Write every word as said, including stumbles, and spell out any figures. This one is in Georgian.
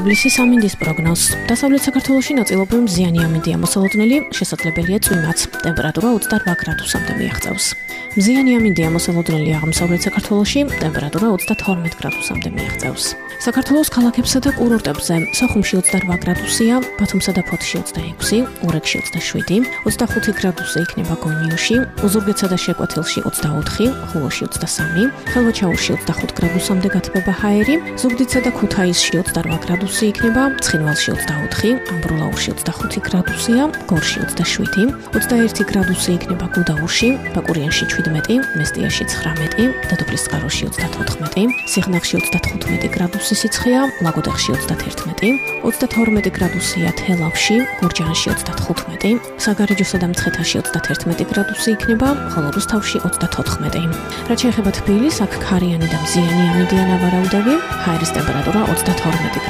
თბილისის ამინდის პროგნოზ. დასავლეთ საქართველოში ნაწილობრივ მზიანი ამინდია მოსალოდნელი, შესაძლებელია წვიმაც. ტემპერატურა ოცდაოთხ გრადუსამდე მიაღწევს. მზიანი ამინდია მოსალოდნელი აღმოსავლეთ საქართველოში, ტემპერატურა ოცდათორმეტ გრადუსამდე მიაღწევს. საქართველოს ქალაქებსა და კურორტებზე სოხუმში ოცდაოთხ გრადუსია, ბათუმსა და ფოთში ოცდაექვსი, ურეკში ოცდაშვიდი, ოცდახუთი გრადუსი იქნება გონიოში, ოზურგეთსა და შეკვეთილში ოცდაოთხი, ხულოში ოცდასამი, ხელვაჩაურში ოცდახუთ გრადუსამდე გათბება ჰაერი, ზუგდიდსა და ქუთაისში ოცდაოთხ გრადუსი იქნება, ცხინვალში ოცდაოთხი, ამბროლაურში ოცდახუთი გრადუსია, გორში ოცდაშვიდი, ოცდაერთი გრადუსი იქნება გუდაურში, ბაკურიანში შვიდმეტი, მესტიაში ცხრამეტი, დედოფლისწყაროში ოცდათოთხმეტი, სიღნაღში ოცდათხუთმეტი გრადუსი სიცხეა, ლაგოდეხში ოცდათერთმეტი, ოცდათორმეტი გრადუსია თელავში, გურჯაანში ოცდათხუთმეტი, საგარეჯოსა და მცხეთაში ოცდათერთმეტი გრადუსი იქნება, ხოლო რუსთავში ოცდათოთხმეტი. რაც შეეხება თბილისს, აქ ქარიანი და მზიანი ამინდია ნავარაუდები, ჰაერის ტემპერატურა ოცდათორმეტი